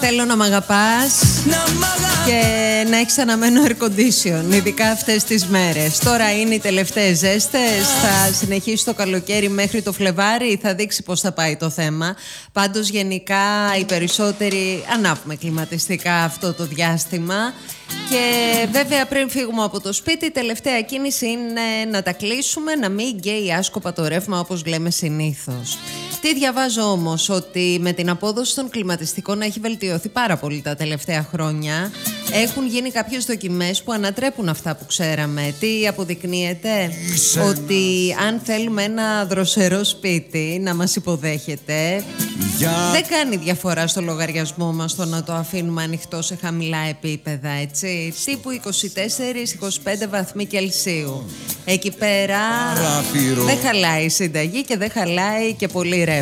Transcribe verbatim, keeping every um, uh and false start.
Θέλω να μ' αγαπάς και να έχεις αναμένο air condition, ειδικά αυτές τις μέρες. Τώρα είναι οι τελευταίες ζέστες, θα συνεχίσει το καλοκαίρι μέχρι το Φλεβάρι, θα δείξει πώς θα πάει το θέμα. Πάντως γενικά οι περισσότεροι ανάβουμε κλιματιστικά αυτό το διάστημα. Και βέβαια πριν φύγουμε από το σπίτι, η τελευταία κίνηση είναι να τα κλείσουμε, να μην γκέει άσκοπα το ρεύμα όπως λέμε συνήθως. Τι διαβάζω όμως, ότι με την απόδοση των κλιματιστικών έχει βελτιωθεί πάρα πολύ τα τελευταία χρόνια. Έχουν γίνει κάποιες δοκιμές που ανατρέπουν αυτά που ξέραμε. Τι αποδεικνύεται? Ότι αν θέλουμε ένα δροσερό σπίτι να μας υποδέχεται, για... δεν κάνει διαφορά στο λογαριασμό μας το να το αφήνουμε ανοιχτό σε χαμηλά επίπεδα, έτσι. Τύπου είκοσι τέσσερα με είκοσι πέντε βαθμοί Κελσίου. Εκεί πέρα δεν χαλάει η συνταγή και δεν χαλάει και πολύ ρεύμα.